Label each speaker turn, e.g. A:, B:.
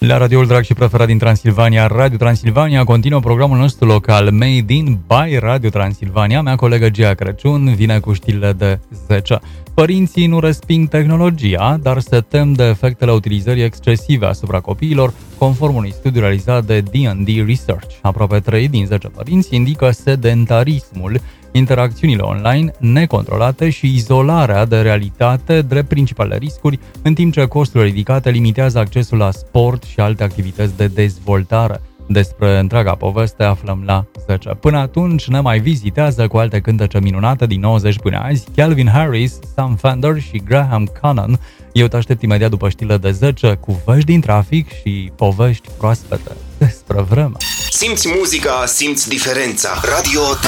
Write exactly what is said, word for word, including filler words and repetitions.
A: La radioul drag și preferat din Transilvania, Radio Transilvania, continuă programul nostru local Made in by Radio Transilvania. Mea colegă Gia Crăciun vine cu știrile de zece. Părinții nu resping tehnologia, dar se tem de efectele utilizării excesive asupra copiilor, conform unui studiu realizat de D and D Research. Aproape trei din zece părinți indică sedentarismul, interacțiunile online necontrolate și izolarea de realitate drept principale riscuri, în timp ce costurile ridicate limitează accesul la sport și alte activități de dezvoltare. Despre întreaga poveste aflăm la zece. Până atunci ne mai vizitează cu alte cântece minunate din nouăzeci până azi, Calvin Harris, Sam Fender și Graham Connon. Eu te aștept imediat după știrile de zece cu vești din trafic și povești proaspete despre vreme.
B: Simți muzica, simți diferența. Radio